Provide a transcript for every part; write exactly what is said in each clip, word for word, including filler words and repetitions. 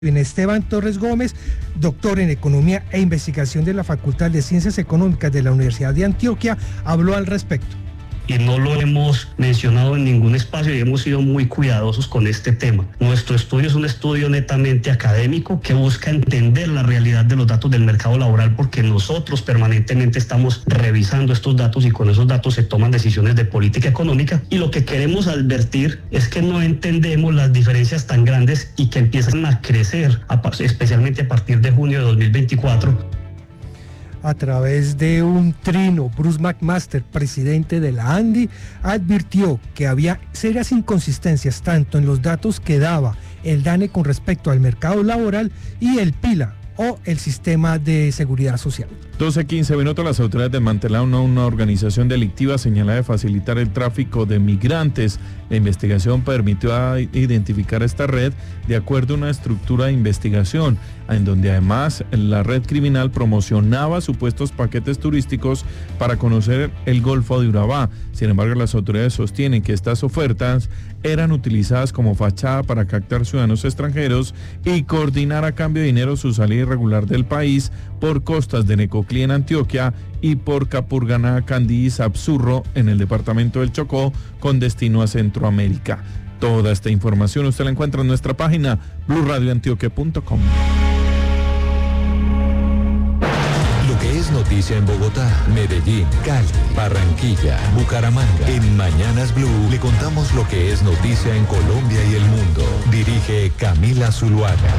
Esteban Torres Gómez, doctor en Economía e Investigación de la Facultad de Ciencias Económicas de la Universidad de Antioquia, habló al respecto. Y no lo hemos mencionado en ningún espacio y hemos sido muy cuidadosos con este tema. Nuestro estudio es un estudio netamente académico que busca entender la realidad de los datos del mercado laboral, porque nosotros permanentemente estamos revisando estos datos y con esos datos se toman decisiones de política económica, y lo que queremos advertir es que no entendemos las diferencias tan grandes y que empiezan a crecer, especialmente a partir de junio de dos mil veinticuatro. A través de un trino, Bruce McMaster, presidente de la ANDI, advirtió que había serias inconsistencias tanto en los datos que daba el DANE con respecto al mercado laboral y el PILA, o el Sistema de Seguridad Social. doce quince minutos, las autoridades desmantelaron una organización delictiva señalada de facilitar el tráfico de migrantes. La investigación permitió identificar esta red de acuerdo a una estructura de investigación, en donde además la red criminal promocionaba supuestos paquetes turísticos para conocer el Golfo de Urabá. Sin embargo, las autoridades sostienen que estas ofertas eran utilizadas como fachada para captar ciudadanos extranjeros y coordinar a cambio de dinero su salida irregular del país por costas de Necoclí en Antioquia y por Capurganá, Candí y Sapsurro en el departamento del Chocó con destino a Centroamérica. Toda esta información usted la encuentra en nuestra página blue radio antioquia punto com. Lo que es noticia en Bogotá, Medellín, Cali, Barranquilla, Bucaramanga. En Mañanas Blue le contamos lo que es noticia en Colombia y el mundo. Dirige Camila Zuluaga.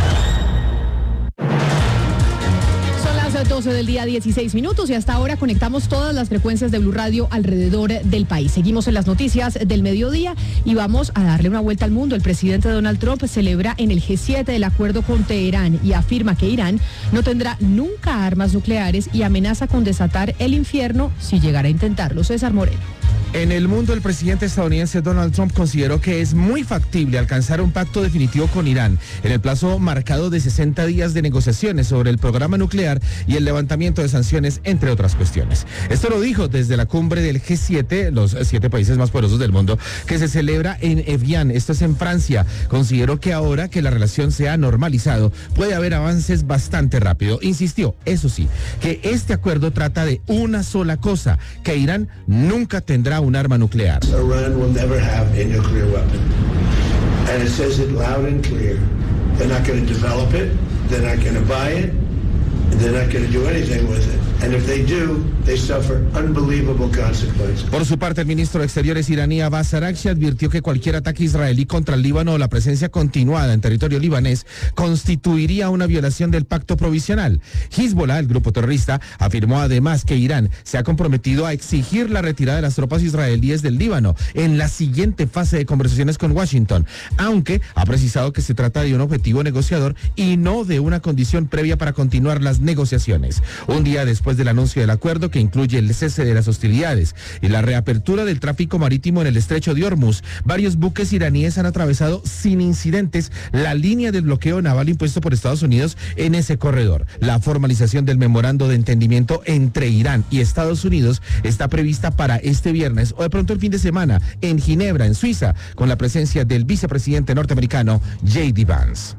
doce del día, dieciséis minutos, y hasta ahora conectamos todas las frecuencias de Blue Radio alrededor del país. Seguimos en las noticias del mediodía y vamos a darle una vuelta al mundo. El presidente Donald Trump celebra en el G siete el acuerdo con Teherán y afirma que Irán no tendrá nunca armas nucleares y amenaza con desatar el infierno si llegara a intentarlo. César Moreno. En el mundo, el presidente estadounidense Donald Trump consideró que es muy factible alcanzar un pacto definitivo con Irán en el plazo marcado de sesenta días de negociaciones sobre el programa nuclear y el levantamiento de sanciones, entre otras cuestiones. Esto lo dijo desde la cumbre del G siete, los siete países más poderosos del mundo, que se celebra en Evian, esto es en Francia. Consideró que ahora que la relación se ha normalizado, puede haber avances bastante rápido. Insistió, eso sí, que este acuerdo trata de una sola cosa, que Irán nunca tendrá un arma nuclear. Iran will never have a nuclear weapon. And it says it loud and clear. They're not going to develop it. They're not going to buy it. They're not going to do anything with it. And if they do, they suffer unbelievable consequences. Por su parte, el ministro de Exteriores iraní Abbas Araghchi advirtió que cualquier ataque israelí contra el Líbano o la presencia continuada en territorio libanés constituiría una violación del pacto provisional. Hezbollah, el grupo terrorista, afirmó además que Irán se ha comprometido a exigir la retirada de las tropas israelíes del Líbano en la siguiente fase de conversaciones con Washington, aunque ha precisado que se trata de un objetivo negociador y no de una condición previa para continuar las negociaciones. Un día después del anuncio del acuerdo, que incluye el cese de las hostilidades y la reapertura del tráfico marítimo en el estrecho de Hormuz, varios buques iraníes han atravesado sin incidentes la línea del bloqueo naval impuesto por Estados Unidos en ese corredor. La formalización del memorando de entendimiento entre Irán y Estados Unidos está prevista para este viernes o de pronto el fin de semana en Ginebra, en Suiza, con la presencia del vicepresidente norteamericano J D Vance.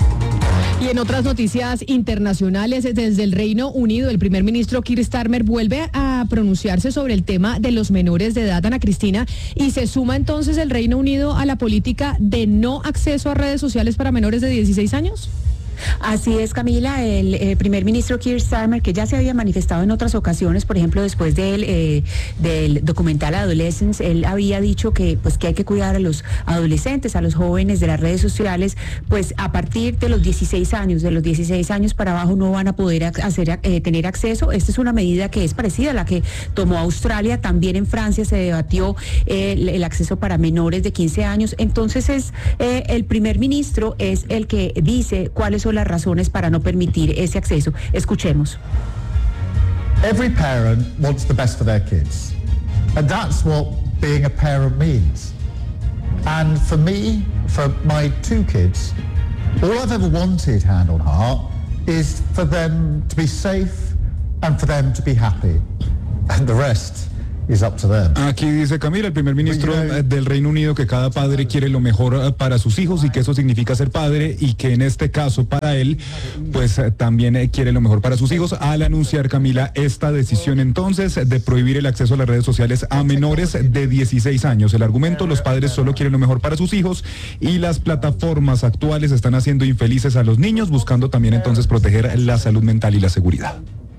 Y en otras noticias internacionales, desde el Reino Unido, el primer ministro Keir Starmer vuelve a pronunciarse sobre el tema de los menores de edad, Ana Cristina, y se suma entonces el Reino Unido a la política de no acceso a redes sociales para menores de dieciséis años. Así es, Camila. El eh, primer ministro Keir Starmer, que ya se había manifestado en otras ocasiones, por ejemplo, después del, eh, del documental Adolescence, él había dicho que, pues, que hay que cuidar a los adolescentes, a los jóvenes de las redes sociales, pues a partir de los dieciséis años, de los dieciséis años para abajo no van a poder hacer, eh, tener acceso. Esta es una medida que es parecida a la que tomó Australia. También en Francia se debatió eh, el, el acceso para menores de quince años. Entonces es eh, el primer ministro es el que dice cuáles son las razones para no permitir ese acceso. Escuchemos. Every parent wants the best for their kids, and that's what being a parent means. And for me, for my two kids, all I've ever wanted, hand on heart, is for them to be safe and for them to be happy, and the rest is up to them. Aquí dice Camila, el primer ministro del Reino Unido, que cada padre quiere lo mejor para sus hijos y que eso significa ser padre y que en este caso para él, pues también quiere lo mejor para sus hijos, al anunciar, Camila, esta decisión entonces de prohibir el acceso a las redes sociales a menores de dieciséis años. El argumento, los padres solo quieren lo mejor para sus hijos y las plataformas actuales están haciendo infelices a los niños, buscando también entonces proteger la salud mental y la seguridad.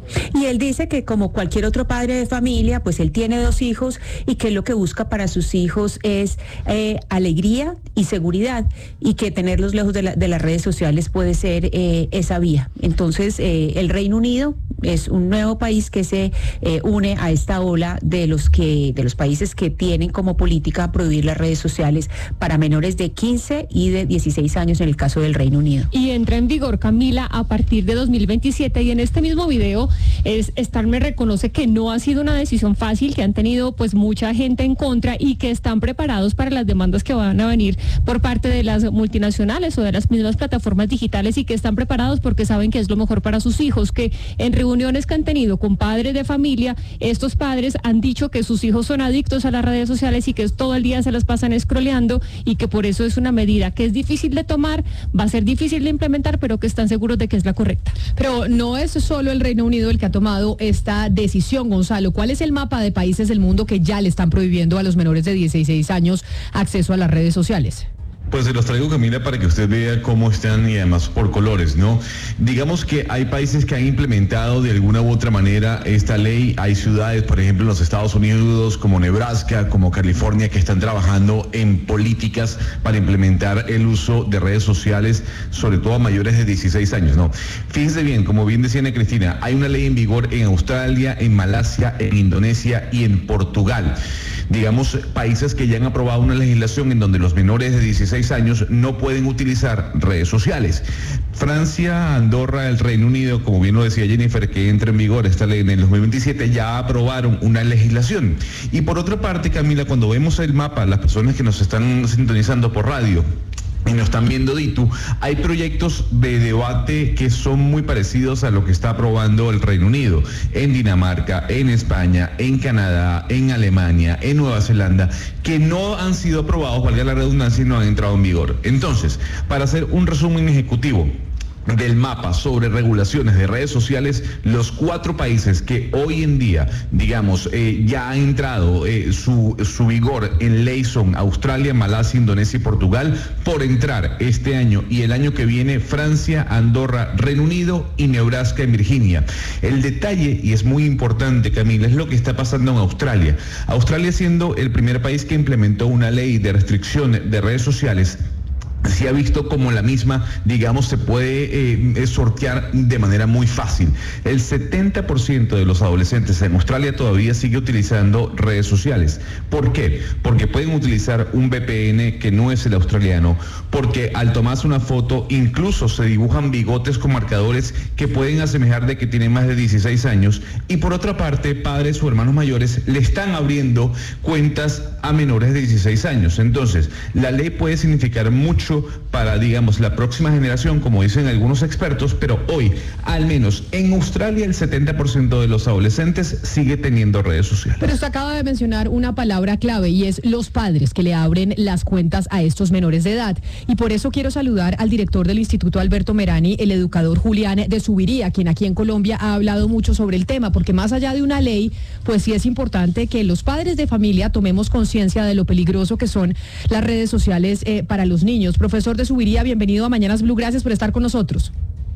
Y él dice que como cualquier otro padre de familia, pues él tiene dos hijos y que lo que busca para sus hijos es eh, alegría y seguridad, y que tenerlos lejos de, la, de las redes sociales puede ser eh, esa vía. Entonces, eh, el Reino Unido es un nuevo país que se eh, une a esta ola de los que de los países que tienen como política prohibir las redes sociales para menores de quince y de dieciséis años en el caso del Reino Unido. Y entra en vigor, Camila, a partir de dos mil veintisiete, y en este mismo video es Starmer reconoce que no ha sido una decisión fácil, que han tenido pues mucha gente en contra y que están preparados para las demandas que van a venir por parte de las multinacionales o de las mismas plataformas digitales, y que están preparados porque saben que es lo mejor para sus hijos, que en reuniones que han tenido con padres de familia, estos padres han dicho que sus hijos son adictos a las redes sociales y que todo el día se las pasan scrolleando, y que por eso es una medida que es difícil de tomar, va a ser difícil de implementar, pero que están seguros de que es la correcta. Pero no es solo el Reino Unido el que ha tomado esta decisión, Gonzalo. ¿Cuál es el mapa de países del mundo que ya le están prohibiendo a los menores de dieciséis años acceso a las redes sociales? Pues se los traigo, Camila, para que usted vea cómo están, y además por colores, ¿no? Digamos que hay países que han implementado de alguna u otra manera esta ley. Hay ciudades, por ejemplo, en los Estados Unidos, como Nebraska, como California, que están trabajando en políticas para implementar el uso de redes sociales, sobre todo a mayores de dieciséis años, ¿no? Fíjense bien, como bien decía Ana Cristina, hay una ley en vigor en Australia, en Malasia, en Indonesia y en Portugal. Digamos, países que ya han aprobado una legislación en donde los menores de dieciséis años no pueden utilizar redes sociales. Francia, Andorra, el Reino Unido, como bien lo decía Jennifer, que entra en vigor esta ley en el dos mil veintisiete, ya aprobaron una legislación. Y por otra parte, Camila, cuando vemos el mapa, las personas que nos están sintonizando por radio y nos están viendo Ditu, hay proyectos de debate que son muy parecidos a lo que está aprobando el Reino Unido, en Dinamarca, en España, en Canadá, en Alemania, en Nueva Zelanda, que no han sido aprobados, valga la redundancia, y no han entrado en vigor. Entonces, para hacer un resumen ejecutivo del mapa sobre regulaciones de redes sociales, los cuatro países que hoy en día, digamos, eh, ya ha entrado eh, su, su vigor en ley son Australia, Malasia, Indonesia y Portugal. Por entrar este año y el año que viene, Francia, Andorra, Reino Unido y Nebraska en Virginia. El detalle, y es muy importante, Camila, es lo que está pasando en Australia. Australia, siendo el primer país que implementó una ley de restricción de redes sociales, se ha visto como la misma, digamos, se puede eh, sortear de manera muy fácil. El setenta por ciento de los adolescentes en Australia todavía sigue utilizando redes sociales. ¿Por qué? Porque pueden utilizar un V P N que no es el australiano, porque al tomarse una foto incluso se dibujan bigotes con marcadores que pueden asemejar de que tienen más de dieciséis años, y por otra parte, padres o hermanos mayores le están abriendo cuentas a menores de dieciséis años. Entonces, la ley puede significar mucho para, digamos, la próxima generación, como dicen algunos expertos, pero hoy, al menos en Australia, el setenta por ciento de los adolescentes sigue teniendo redes sociales. Pero usted acaba de mencionar una palabra clave, y es los padres que le abren las cuentas a estos menores de edad. Y por eso quiero saludar al director del Instituto Alberto Merani, el educador Julián de Zuviría, quien aquí en Colombia ha hablado mucho sobre el tema, porque más allá de una ley, pues sí es importante que los padres de familia tomemos conciencia de lo peligroso que son las redes sociales eh, para los niños. Profesor de Zuviría, bienvenido a Mañanas Blue, gracias por estar con nosotros.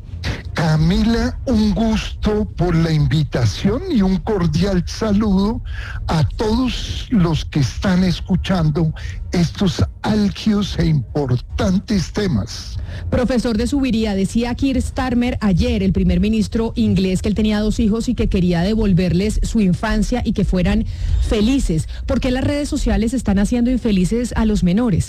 Camila, un gusto por la invitación y un cordial saludo a todos los que están escuchando estos álgidos e importantes temas. Profesor de Zuviría, decía Keir Starmer ayer, el primer ministro inglés, que él tenía dos hijos y que quería devolverles su infancia y que fueran felices. ¿Por qué las redes sociales están haciendo infelices a los menores?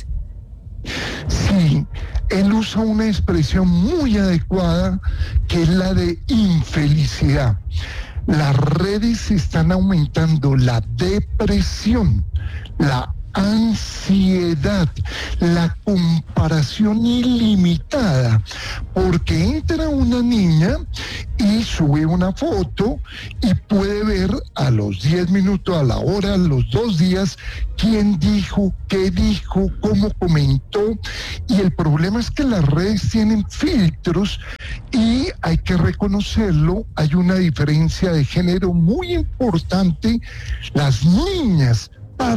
Sí, él usa una expresión muy adecuada, que es la de infelicidad. Las redes están aumentando la depresión, la ansiedad, la comparación ilimitada, porque entra una niña y sube una foto y puede ver a los diez minutos, a la hora, a los dos días, quién dijo, qué dijo, cómo comentó. Y el problema es que las redes tienen filtros y hay que reconocerlo, hay una diferencia de género muy importante. Las niñas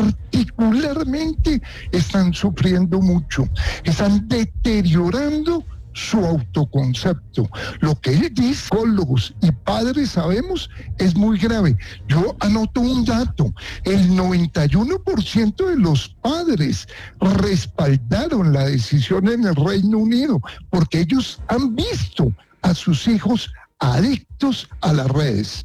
particularmente están sufriendo mucho, están deteriorando su autoconcepto. Lo que psicólogos y padres sabemos es muy grave. Yo anoto un dato: el noventa y uno por ciento de los padres respaldaron la decisión en el Reino Unido porque ellos han visto a sus hijos adictos a las redes.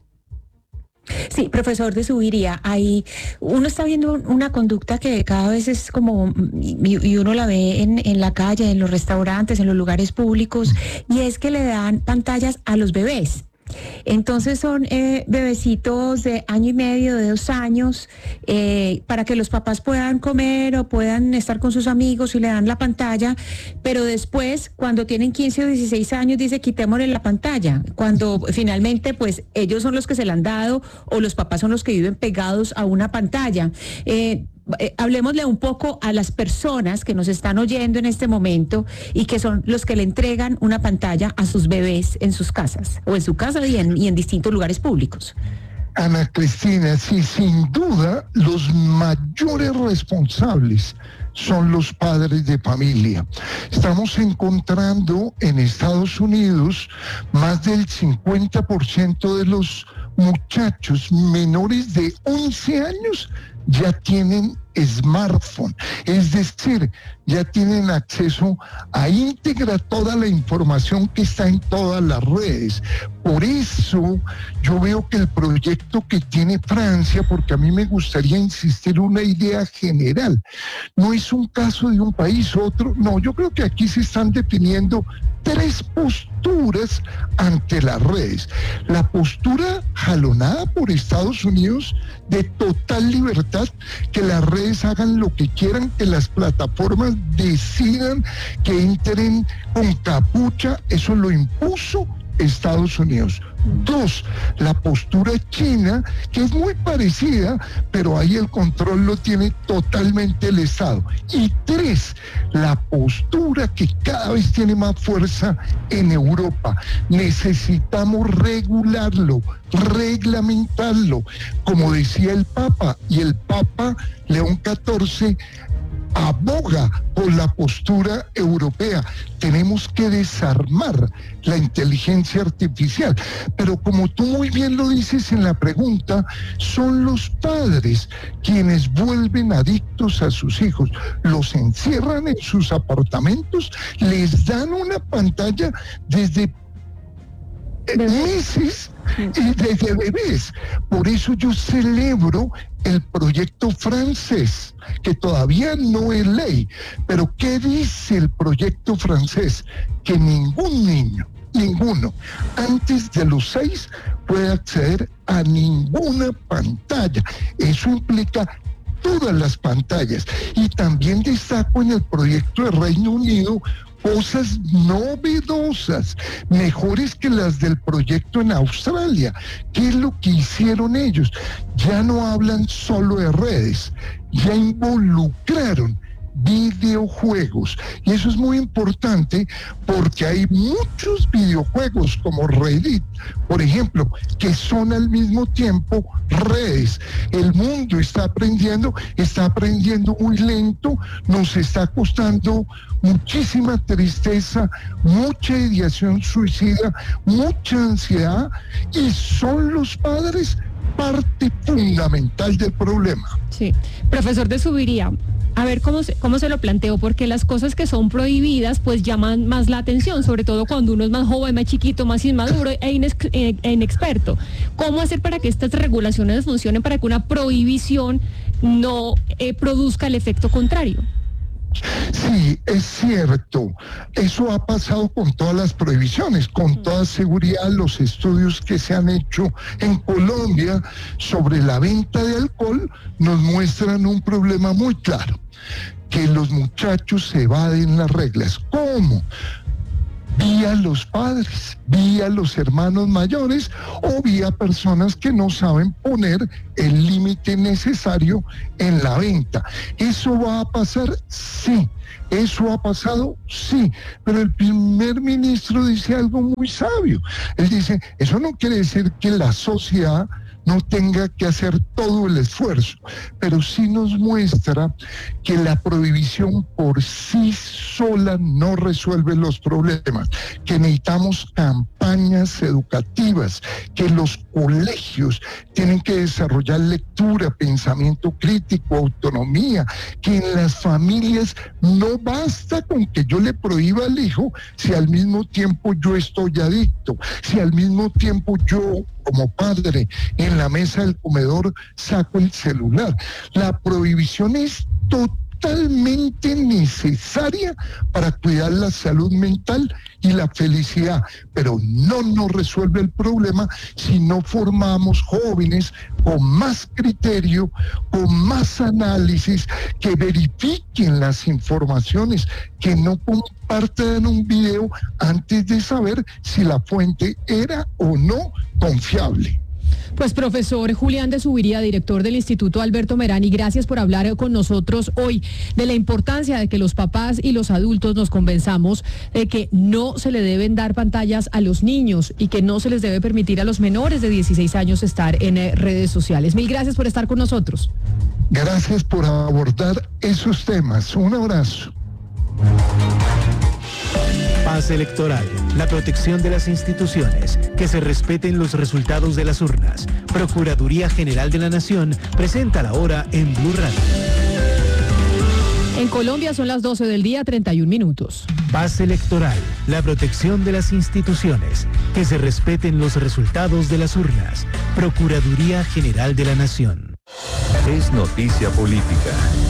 Sí, profesor de Zuviría, ahí uno está viendo una conducta que cada vez es como, y, y uno la ve en, en la calle, en los restaurantes, en los lugares públicos, y es que le dan pantallas a los bebés. Entonces son eh, bebecitos de año y medio, de dos años, eh, para que los papás puedan comer o puedan estar con sus amigos y le dan la pantalla, pero después, cuando tienen quince o dieciséis años, dice quitémosle la pantalla, cuando finalmente pues ellos son los que se la han dado o los papás son los que viven pegados a una pantalla. Eh, Eh, hablemosle un poco a las personas que nos están oyendo en este momento y que son los que le entregan una pantalla a sus bebés en sus casas, o en su casa y en, y en distintos lugares públicos. Ana Cristina, sí, sin duda, los mayores responsables son los padres de familia. Estamos encontrando en Estados Unidos más del cincuenta por ciento de los muchachos menores de once años ya tienen smartphone, es decir, ya tienen acceso a íntegra toda la información que está en todas las redes. Por eso yo veo que el proyecto que tiene Francia, porque a mí me gustaría insistir una idea general, no es un caso de un país, otro, no, yo creo que aquí se están definiendo tres posturas ante las redes. La postura jalonada por Estados Unidos de total libertad, que las redes hagan lo que quieran, que las plataformas decidan, que entren con capucha, eso lo impuso Estados Unidos. Dos, la postura china, que es muy parecida, pero ahí el control lo tiene totalmente el Estado. Y tres, la postura que cada vez tiene más fuerza en Europa. Necesitamos regularlo, reglamentarlo, como decía el Papa, y el Papa León catorce aboga por la postura europea. Tenemos que desarmar la inteligencia artificial. Pero como tú muy bien lo dices en la pregunta, son los padres quienes vuelven adictos a sus hijos. Los encierran en sus apartamentos, les dan una pantalla desde meses y desde bebés. Por eso yo celebro el proyecto francés, que todavía no es ley. Pero ¿qué dice el proyecto francés? Que ningún niño, ninguno, antes de los seis puede acceder a ninguna pantalla. Eso implica todas las pantallas. Y también destaco en el proyecto de Reino Unido cosas novedosas, mejores que las del proyecto en Australia. ¿Qué es lo que hicieron ellos? Ya no hablan solo de redes, ya involucraron videojuegos. Y eso es muy importante porque hay muchos videojuegos como Reddit, por ejemplo, que son al mismo tiempo redes. El mundo está aprendiendo, está aprendiendo muy lento, nos está costando muchísima tristeza, mucha ideación suicida, mucha ansiedad, y son los padres parte fundamental del problema. Sí, profesor de Zuviría, a ver cómo se, cómo se lo planteo, porque las cosas que son prohibidas pues llaman más la atención, sobre todo cuando uno es más joven, más chiquito, más inmaduro e, inex, e, e inexperto. ¿Cómo hacer para que estas regulaciones funcionen, para que una prohibición no eh, produzca el efecto contrario? Sí, es cierto. Eso ha pasado con todas las prohibiciones. Con toda seguridad, los estudios que se han hecho en Colombia sobre la venta de alcohol nos muestran un problema muy claro, que los muchachos se evaden las reglas. ¿Cómo? Vía los padres, vía los hermanos mayores o vía personas que no saben poner el límite necesario en la venta. ¿Eso va a pasar? Sí. ¿Eso ha pasado? Sí. Pero el primer ministro dice algo muy sabio. Él dice, eso no quiere decir que la sociedad no tenga que hacer todo el esfuerzo, pero sí nos muestra que la prohibición por sí sola no resuelve los problemas, que necesitamos campañas educativas, que los colegios tienen que desarrollar lectura, pensamiento crítico, autonomía, que en las familias no basta con que yo le prohíba al hijo si al mismo tiempo yo estoy adicto, si al mismo tiempo yo como padre en la mesa del comedor saco el celular. La prohibición es totalmente necesaria para cuidar la salud mental y la felicidad, pero no nos resuelve el problema si no formamos jóvenes con más criterio, con más análisis, que verifiquen las informaciones, que no compartan un video antes de saber si la fuente era o no confiable. Pues profesor Julián de Zuviría, director del Instituto Alberto Merani, gracias por hablar con nosotros hoy de la importancia de que los papás y los adultos nos convenzamos de que no se le deben dar pantallas a los niños y que no se les debe permitir a los menores de dieciséis años estar en eh, redes sociales. Mil gracias por estar con nosotros. Gracias por abordar esos temas. Un abrazo. Paz electoral, la protección de las instituciones, que se respeten los resultados de las urnas. Procuraduría General de la Nación presenta la hora en Blue Radio. En Colombia son las doce del día, treinta y un minutos. Paz electoral, la protección de las instituciones, que se respeten los resultados de las urnas. Procuraduría General de la Nación. Es noticia política.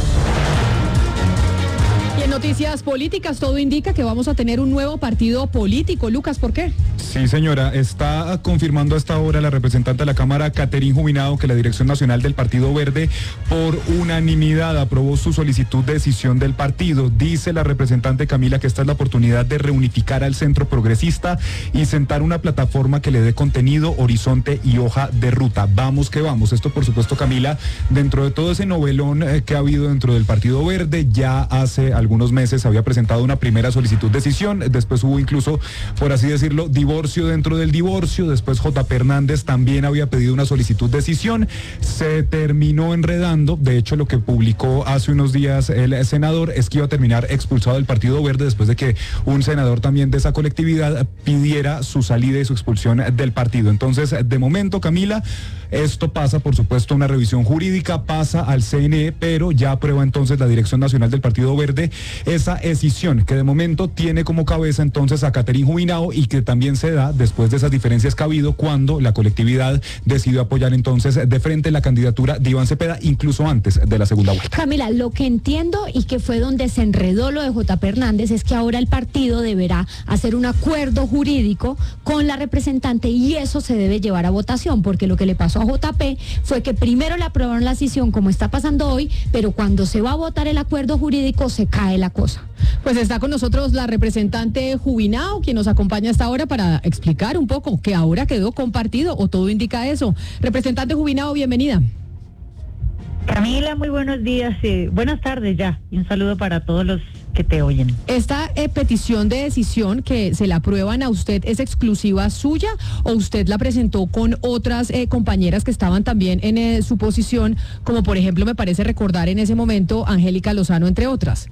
Y en noticias políticas todo indica que vamos a tener un nuevo partido político. Lucas, ¿por qué? Sí, señora, está confirmando hasta ahora la representante de la Cámara, Catherine Jubinado, que la Dirección Nacional del Partido Verde por unanimidad aprobó su solicitud de decisión del partido. Dice la representante Camila que esta es la oportunidad de reunificar al centro progresista y sentar una plataforma que le dé contenido, horizonte y hoja de ruta. Vamos que vamos. Esto, por supuesto, Camila, dentro de todo ese novelón eh, que ha habido dentro del Partido Verde, ya hace algunos meses había presentado una primera solicitud de decisión, después hubo incluso, por así decirlo, divorcio dentro del divorcio, después J P Hernández también había pedido una solicitud de decisión, se terminó enredando. De hecho, lo que publicó hace unos días el senador es que iba a terminar expulsado del Partido Verde después de que un senador también de esa colectividad pidiera su salida y su expulsión del partido. Entonces, de momento, Camila, esto pasa, por supuesto, una revisión jurídica, pasa al C N E, pero ya aprueba entonces la Dirección Nacional del Partido Verde esa decisión que de momento tiene como cabeza entonces a Catherine Jubinado y que también se da después de esas diferencias que ha habido cuando la colectividad decidió apoyar entonces de frente la candidatura de Iván Cepeda, incluso antes de la segunda vuelta. Camila, lo que entiendo y que fue donde se enredó lo de J P Hernández es que ahora el partido deberá hacer un acuerdo jurídico con la representante y eso se debe llevar a votación, porque lo que le pasó a J P fue que primero le aprobaron la decisión como está pasando hoy, pero cuando se va a votar el acuerdo jurídico se cae la cosa. Pues está con nosotros la representante Jubinado, quien nos acompaña hasta ahora para explicar un poco que ahora quedó compartido, o todo indica eso. Representante Jubinado, bienvenida. Camila, muy buenos días, eh, buenas tardes ya, y un saludo para todos los que te oyen. ¿Esta eh, petición de decisión que se la aprueban a usted es exclusiva suya o usted la presentó con otras eh, compañeras que estaban también en eh, su posición, como por ejemplo me parece recordar en ese momento Angélica Lozano, entre otras?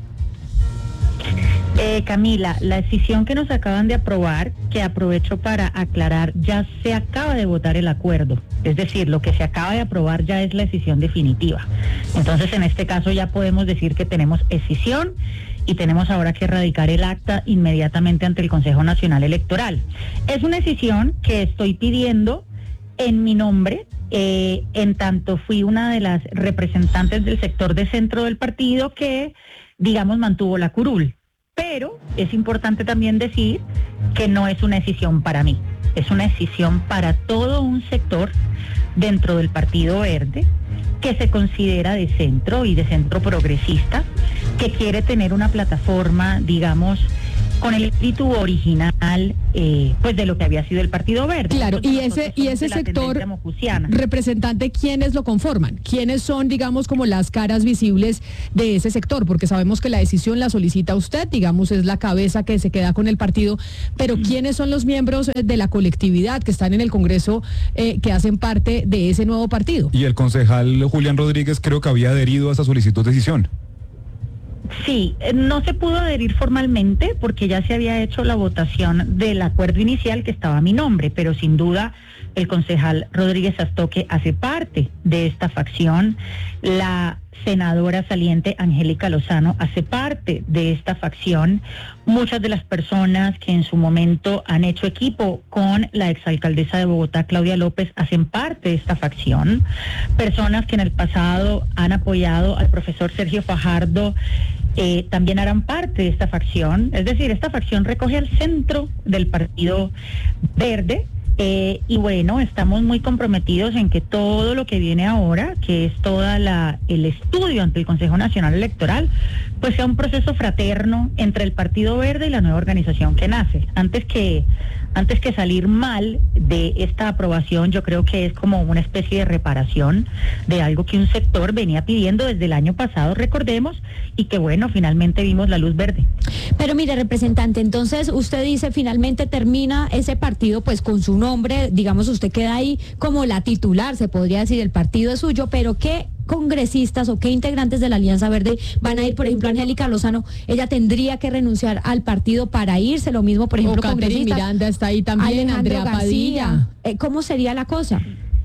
Eh, Camila, la decisión que nos acaban de aprobar, que aprovecho para aclarar, ya se acaba de votar el acuerdo. Es decir, lo que se acaba de aprobar ya es la decisión definitiva. Entonces, en este caso ya podemos decir que tenemos decisión y tenemos ahora que radicar el acta inmediatamente ante el Consejo Nacional Electoral. Es una decisión que estoy pidiendo en mi nombre, eh, en tanto fui una de las representantes del sector de centro del partido que digamos, mantuvo la curul. Pero es importante también decir que no es una decisión para mí, es una decisión para todo un sector dentro del Partido Verde que se considera de centro y de centro progresista, que quiere tener una plataforma, digamos, con el espíritu original, eh, pues de lo que había sido el Partido Verde. Claro, y ese y ese sector, representante, ¿quiénes lo conforman? ¿Quiénes son, digamos, como las caras visibles de ese sector? Porque sabemos que la decisión la solicita usted, digamos, es la cabeza que se queda con el partido, pero ¿quiénes son los miembros de la colectividad que están en el Congreso, eh, que hacen parte de ese nuevo partido? Y el concejal Julián Rodríguez creo que había adherido a esa solicitud de decisión. Sí, no se pudo adherir formalmente porque ya se había hecho la votación del acuerdo inicial que estaba a mi nombre, pero sin duda el concejal Rodríguez Astoque hace parte de esta facción, la senadora saliente Angélica Lozano hace parte de esta facción, muchas de las personas que en su momento han hecho equipo con la exalcaldesa de Bogotá, Claudia López, hacen parte de esta facción, personas que en el pasado han apoyado al profesor Sergio Fajardo, eh, también harán parte de esta facción, es decir, esta facción recoge al centro del Partido Verde. Eh, y bueno, estamos muy comprometidos en que todo lo que viene ahora, que es toda la el estudio ante el Consejo Nacional Electoral, pues sea un proceso fraterno entre el Partido Verde y la nueva organización que nace. Antes que antes que salir mal de esta aprobación, yo creo que es como una especie de reparación de algo que un sector venía pidiendo desde el año pasado, recordemos, y que bueno, finalmente vimos la luz verde. Pero mire, representante, entonces usted dice finalmente termina ese partido pues con su nombre, digamos, usted queda ahí como la titular, se podría decir, el partido es suyo, pero ¿qué congresistas o qué integrantes de la Alianza Verde van a ir? Por ejemplo, Angélica Lozano, ella tendría que renunciar al partido para irse, lo mismo, por ejemplo, o congresistas. Miranda está ahí también, Alejandro Andrea García. Padilla. Eh, ¿Cómo sería la cosa?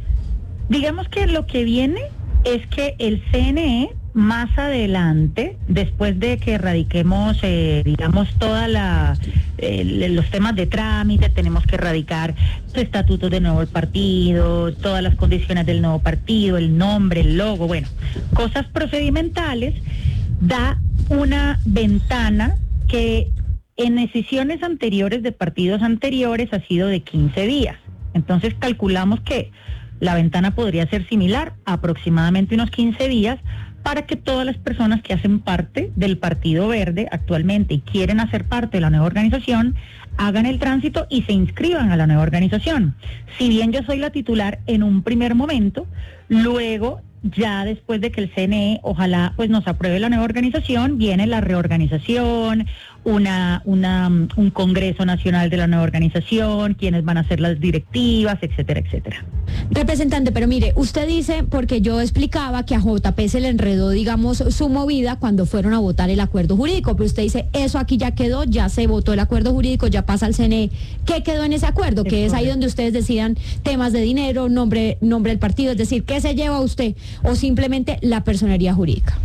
Digamos que lo que viene es que el C N E más adelante, después de que erradiquemos, eh, digamos, toda la eh, los temas de trámite, tenemos que erradicar los estatutos del nuevo partido, todas las condiciones del nuevo partido, el nombre, el logo, bueno, cosas procedimentales, da una ventana que en decisiones anteriores de partidos anteriores ha sido de quince días. Entonces calculamos que la ventana podría ser similar, aproximadamente unos quince días, para que todas las personas que hacen parte del Partido Verde actualmente y quieren hacer parte de la nueva organización, hagan el tránsito y se inscriban a la nueva organización. Si bien yo soy la titular en un primer momento, luego, ya después de que el C N E ojalá pues nos apruebe la nueva organización, viene la reorganización, una, una, un Congreso Nacional de la nueva organización, quienes van a ser las directivas, etcétera, etcétera. Representante, pero mire, usted dice, porque yo explicaba que a J P se le enredó, digamos, su movida cuando fueron a votar el acuerdo jurídico, pero usted dice, eso aquí ya quedó, ya se votó el acuerdo jurídico, ya pasa al C N E. ¿Qué quedó en ese acuerdo? Que es ahí donde ustedes decidan temas de dinero, nombre, nombre del partido, es decir, ¿qué se lleva usted? O simplemente la personería jurídica.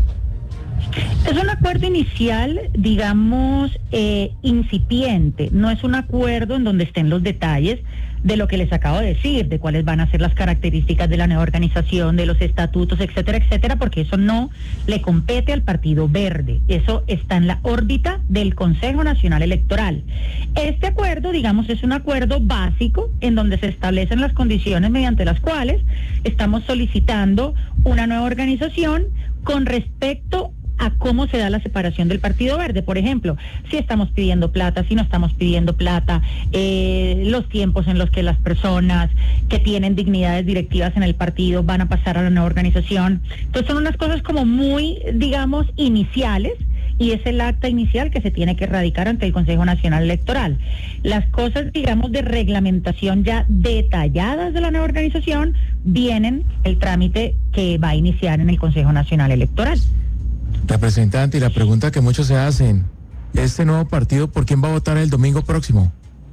Es un acuerdo inicial, digamos, eh, incipiente, no es un acuerdo en donde estén los detalles de lo que les acabo de decir, de cuáles van a ser las características de la nueva organización, de los estatutos, etcétera, etcétera, porque eso no le compete al Partido Verde, eso está en la órbita del Consejo Nacional Electoral. Este acuerdo, digamos, es un acuerdo básico en donde se establecen las condiciones mediante las cuales estamos solicitando una nueva organización con respecto a cómo se da la separación del Partido Verde. Por ejemplo, si estamos pidiendo plata, si no estamos pidiendo plata, eh, los tiempos en los que las personas que tienen dignidades directivas en el partido van a pasar a la nueva organización. Entonces son unas cosas como muy, digamos, iniciales, y es el acta inicial que se tiene que erradicar ante el Consejo Nacional Electoral. Las cosas, digamos, de reglamentación ya detalladas de la nueva organización vienen el trámite que va a iniciar en el Consejo Nacional Electoral. Representante, y la pregunta que muchos se hacen, ¿este nuevo partido por quién va a votar el domingo próximo?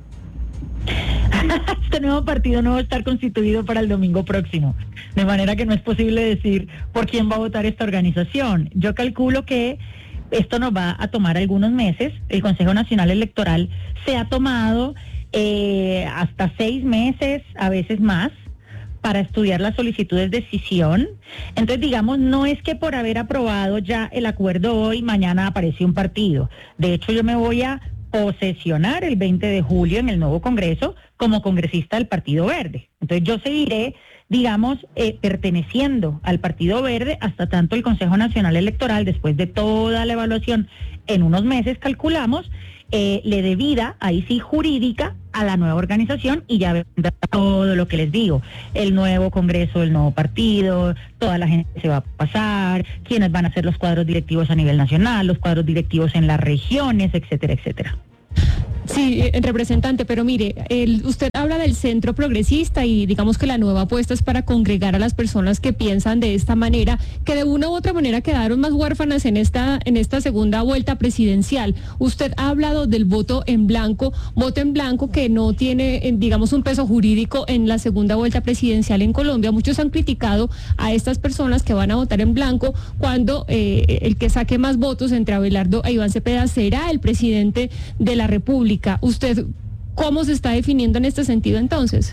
Este nuevo partido no va a estar constituido para el domingo próximo, de manera que no es posible decir por quién va a votar esta organización. Yo calculo que esto nos va a tomar algunos meses. El Consejo Nacional Electoral se ha tomado eh, hasta seis meses, a veces más, para estudiar las solicitudes de decisión. Entonces, digamos, no es que por haber aprobado ya el acuerdo hoy, mañana aparece un partido. De hecho, yo me voy a posesionar el veinte de julio en el nuevo Congreso como congresista del Partido Verde. Entonces, yo seguiré, digamos, eh, perteneciendo al Partido Verde hasta tanto el Consejo Nacional Electoral, después de toda la evaluación, en unos meses calculamos, eh, le dé vida, ahí sí jurídica, a la nueva organización, y ya vendrá todo lo que les digo, el nuevo Congreso, el nuevo partido, toda la gente se va a pasar, quiénes van a ser los cuadros directivos a nivel nacional, los cuadros directivos en las regiones, etcétera, etcétera. Sí, eh, representante, pero mire, el, usted habla del centro progresista y digamos que la nueva apuesta es para congregar a las personas que piensan de esta manera, que de una u otra manera quedaron más huérfanas en esta, en esta segunda vuelta presidencial. Usted ha hablado del voto en blanco, voto en blanco que no tiene, eh, digamos, un peso jurídico en la segunda vuelta presidencial en Colombia. Muchos han criticado a estas personas que van a votar en blanco cuando eh, el que saque más votos entre Abelardo e Iván Cepeda será el presidente de la República. ¿Usted cómo se está definiendo en este sentido entonces?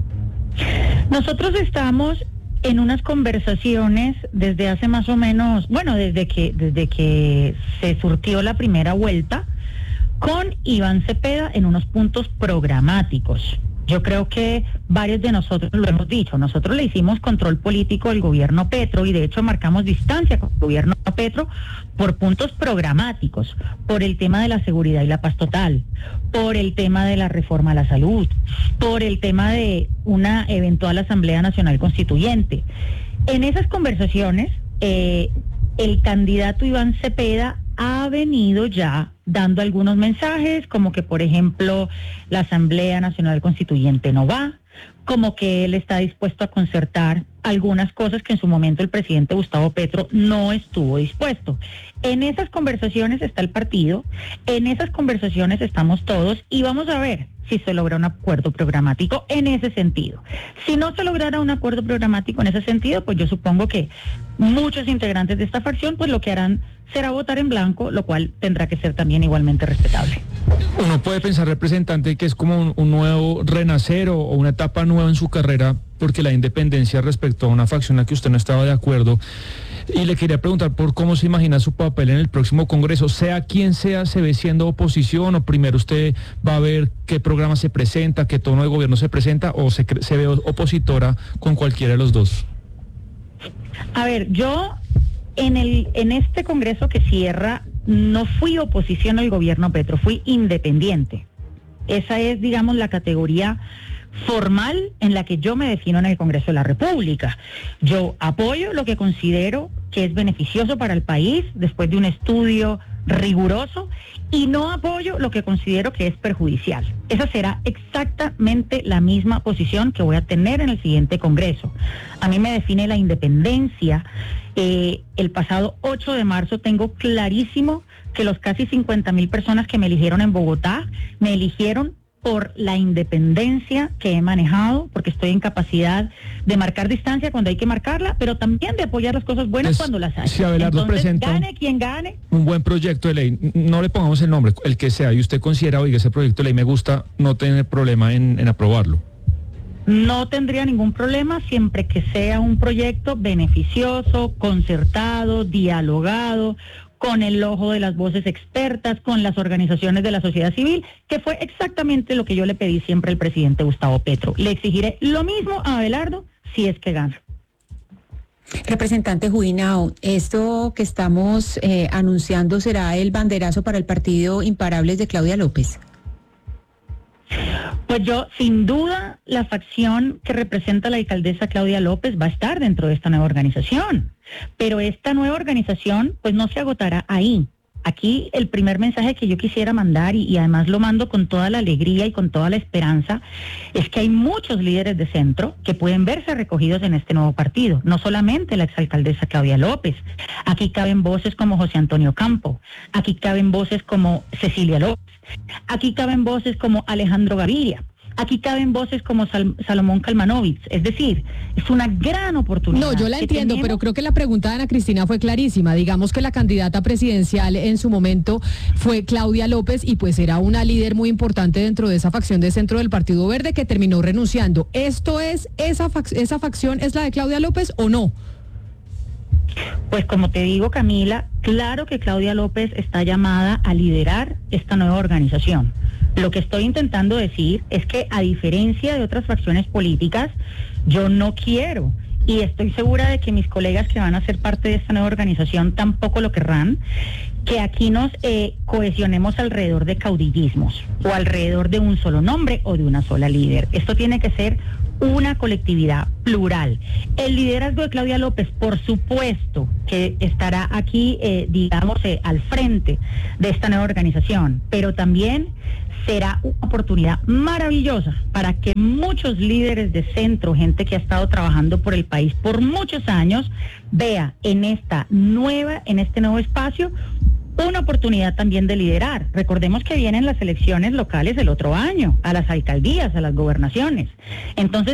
Nosotros estamos en unas conversaciones desde hace más o menos, bueno, desde que, desde que se surtió la primera vuelta con Iván Cepeda en unos puntos programáticos. Yo creo que varios de nosotros lo hemos dicho, nosotros le hicimos control político al gobierno Petro y de hecho marcamos distancia con el gobierno Petro por puntos programáticos, por el tema de la seguridad y la paz total, por el tema de la reforma a la salud, por el tema de una eventual Asamblea Nacional Constituyente. En esas conversaciones, eh, el candidato Iván Cepeda ha venido ya dando algunos mensajes, como que, por ejemplo, la Asamblea Nacional Constituyente no va, como que él está dispuesto a concertar algunas cosas que en su momento el presidente Gustavo Petro no estuvo dispuesto. En esas conversaciones está el partido, en esas conversaciones estamos todos y vamos a ver si se logra un acuerdo programático en ese sentido. Si no se lograra un acuerdo programático en ese sentido, pues yo supongo que muchos integrantes de esta facción pues lo que harán será votar en blanco, lo cual tendrá que ser también igualmente respetable. Uno puede pensar, representante, que es como un, un nuevo renacer o, o una etapa nueva en su carrera, porque la independencia respecto a una facción a la que usted no estaba de acuerdo. Y le quería preguntar por cómo se imagina su papel en el próximo Congreso, sea quien sea, se ve siendo oposición, o primero usted va a ver qué programa se presenta, qué tono de gobierno se presenta, o se, se ve opositora con cualquiera de los dos. A ver, yo en el en este Congreso que cierra no fui oposición al gobierno Petro, fui independiente. Esa es, digamos, la categoría formal en la que yo me defino en el Congreso de la República. Yo apoyo lo que considero que es beneficioso para el país después de un estudio riguroso y no apoyo lo que considero que es perjudicial. Esa será exactamente la misma posición que voy a tener en el siguiente Congreso. A mí me define la independencia. Eh, el pasado ocho de marzo tengo clarísimo que los casi cincuenta mil personas que me eligieron en Bogotá me eligieron por la independencia que he manejado, porque estoy en capacidad de marcar distancia cuando hay que marcarla, pero también de apoyar las cosas buenas Es, cuando las hay. Si Abelardo Entonces, presenta gane quien gane. Un buen proyecto de ley, no le pongamos el nombre, el que sea, y usted considera, oiga, ese proyecto de ley me gusta, no tener problema en, en aprobarlo. No tendría ningún problema siempre que sea un proyecto beneficioso, concertado, dialogado, con el ojo de las voces expertas, con las organizaciones de la sociedad civil, que fue exactamente lo que yo le pedí siempre al presidente Gustavo Petro. Le exigiré lo mismo a Abelardo si es que gana. Representante Juinao, esto que estamos eh, anunciando será el banderazo para el partido Imparables de Claudia López. Pues yo, sin duda, la facción que representa a la alcaldesa Claudia López va a estar dentro de esta nueva organización. Pero esta nueva organización, pues no se agotará ahí. Aquí el primer mensaje que yo quisiera mandar, y, y además lo mando con toda la alegría y con toda la esperanza, es que hay muchos líderes de centro que pueden verse recogidos en este nuevo partido. No solamente la exalcaldesa Claudia López. Aquí caben voces como José Antonio Campo. Aquí caben voces como Cecilia López. Aquí caben voces como Alejandro Gaviria. Aquí caben voces como Sal- Salomón Kalmanovitz, es decir, es una gran oportunidad. No, yo la entiendo, tenemos... pero creo que la pregunta de Ana Cristina fue clarísima. Digamos que la candidata presidencial en su momento fue Claudia López y pues era una líder muy importante dentro de esa facción de centro del Partido Verde que terminó renunciando. ¿Esto es, esa, fac- esa facción es la de Claudia López o no? Pues como te digo, Camila, claro que Claudia López está llamada a liderar esta nueva organización. Lo que estoy intentando decir es que, a diferencia de otras facciones políticas, yo no quiero, y estoy segura de que mis colegas que van a ser parte de esta nueva organización tampoco lo querrán, que aquí nos eh, cohesionemos alrededor de caudillismos o alrededor de un solo nombre o de una sola líder. Esto tiene que ser una colectividad plural. El liderazgo de Claudia López, por supuesto, que estará aquí, eh, digamos, eh, al frente de esta nueva organización, pero también será una oportunidad maravillosa para que muchos líderes de centro, gente que ha estado trabajando por el país por muchos años, vea en esta nueva, en este nuevo espacio, una oportunidad también de liderar. Recordemos que vienen las elecciones locales el otro año, a las alcaldías, a las gobernaciones. Entonces,